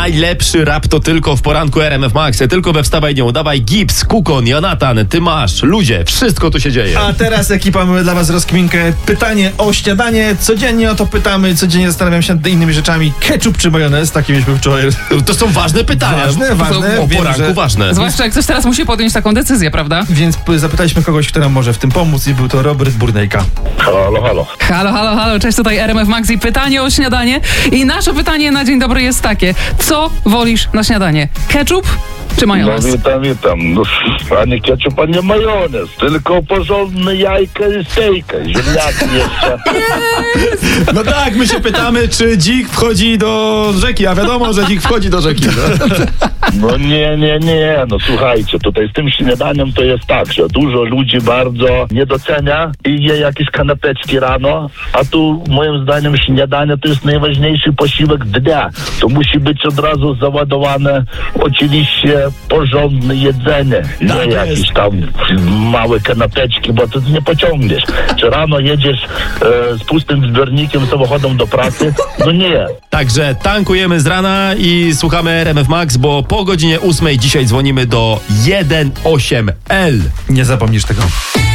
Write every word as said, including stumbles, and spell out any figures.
najlepszy rap to tylko w poranku R M F Max. Tylko we Wstawaj Nie Udawaj. Gips, Kukon, Jonatan, ty masz, ludzie, wszystko tu się dzieje. A teraz ekipa, mamy dla was rozkminkę. Pytanie o śniadanie. Codziennie o to pytamy, codziennie zastanawiam się nad innymi rzeczami. Ketchup czy majonez? Takie mieliśmy wczoraj. To są ważne pytania. Ważne, ważne. O Wiem, poranku że... ważne. Zwłaszcza jak ktoś teraz musi podjąć taką decyzję, prawda? Więc zapytaliśmy kogoś, kto nam może w tym pomóc i był to Robert Burnejka. Halo, halo. Halo, halo, halo, cześć, tutaj R M F Max i pytanie o śniadanie. I nasze pytanie na dzień dobry jest takie. Co wolisz na śniadanie? Ketchup czy majonez? No witam, witam. No, ani ketchup, ani majonez. Tylko porządne jajka i stejka. Ziemniaki jeszcze. No tak, my się pytamy, czy dzik wchodzi do rzeki, a wiadomo, że dzik wchodzi do rzeki. No, No nie, nie, nie. No słuchajcie, tutaj z tym śniadaniem to jest tak, że dużo ludzi bardzo nie docenia i je jakieś kanapeczki rano, a tu moim zdaniem śniadanie to jest najważniejszy posiłek dnia. To musi być od razu załadowane oczywiście porządne jedzenie. Nie Tak jest. jakieś tam małe kanapeczki, bo to nie pociągniesz. Czy rano jedziesz e, z pustym zbiornikiem samochodem do pracy? No nie. Także tankujemy z rana i słuchamy R M F Max, bo po godzinie ósmej dzisiaj dzwonimy do jeden osiem L. Nie zapomnisz tego.